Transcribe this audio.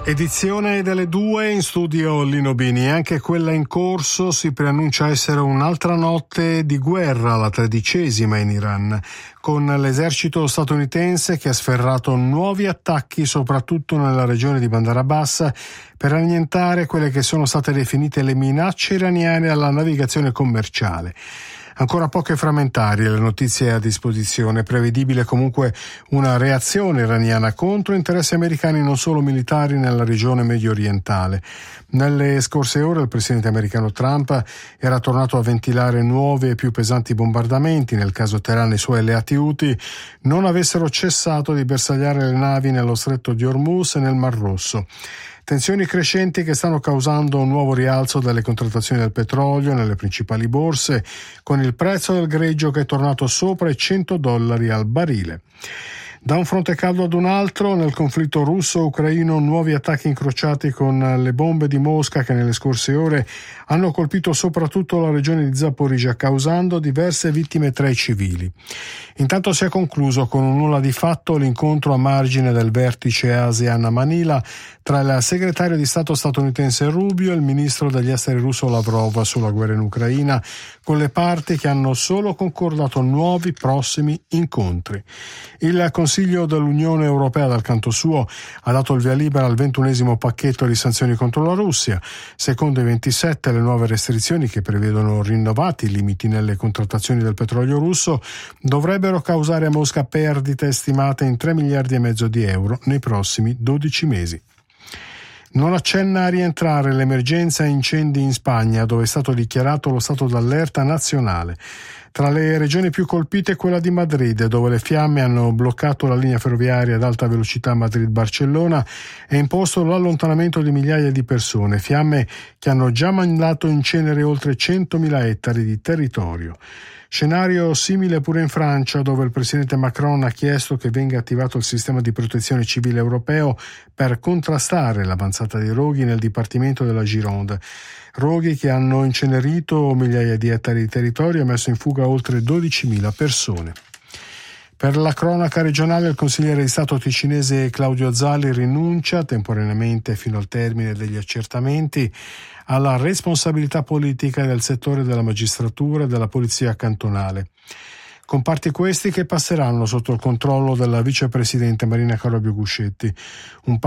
Edizione delle 2, in studio Lino Bini. Anche quella in corso si preannuncia essere un'altra notte di guerra, la 13ª in Iran, con l'esercito statunitense che ha sferrato nuovi attacchi soprattutto nella regione di Bandar Abbas per annientare quelle che sono state definite le minacce iraniane alla navigazione commerciale. Ancora poche frammentarie le notizie a disposizione, prevedibile comunque una reazione iraniana contro interessi americani non solo militari nella regione medio orientale. Nelle scorse ore il presidente americano Trump era tornato a ventilare nuovi e più pesanti bombardamenti nel caso Teheran e i suoi alleati Houthi non avessero cessato di bersagliare le navi nello stretto di Hormuz e nel Mar Rosso. Tensioni crescenti che stanno causando un nuovo rialzo delle contrattazioni del petrolio nelle principali borse, con il prezzo del greggio che è tornato sopra i $100 al barile. Da un fronte caldo ad un altro, nel conflitto russo-ucraino, nuovi attacchi incrociati con le bombe di Mosca che nelle scorse ore hanno colpito soprattutto la regione di Zaporizhzhia, causando diverse vittime tra i civili. Intanto si è concluso con un nulla di fatto l'incontro a margine del vertice ASEAN a Manila tra il segretario di Stato statunitense Rubio e il ministro degli esteri russo Lavrov sulla guerra in Ucraina, con le parti che hanno solo concordato nuovi prossimi incontri. Il Consiglio dell'Unione Europea, dal canto suo, ha dato il via libera al 21° pacchetto di sanzioni contro la Russia. Secondo i 27, le nuove restrizioni, che prevedono rinnovati limiti nelle contrattazioni del petrolio russo, dovrebbero causare a Mosca perdite stimate in 3,5 miliardi di euro nei prossimi 12 mesi. Non accenna a rientrare l'emergenza incendi in Spagna, dove è stato dichiarato lo stato d'allerta nazionale. Tra le regioni più colpite è quella di Madrid, dove le fiamme hanno bloccato la linea ferroviaria ad alta velocità Madrid-Barcellona e imposto l'allontanamento di migliaia di persone, fiamme che hanno già mandato in cenere oltre 100.000 ettari di territorio. Scenario simile pure in Francia, dove il presidente Macron ha chiesto che venga attivato il sistema di protezione civile europeo per contrastare l'avanzata dei roghi nel dipartimento della Gironde. Roghi che hanno incenerito migliaia di ettari di territorio e messo in fuga oltre 12.000 persone. Per la cronaca regionale, il consigliere di Stato ticinese Claudio Zali rinuncia temporaneamente fino al termine degli accertamenti alla responsabilità politica del settore della magistratura e della polizia cantonale. Comparti questi che passeranno sotto il controllo della vicepresidente Marina Carobio Guscetti. Un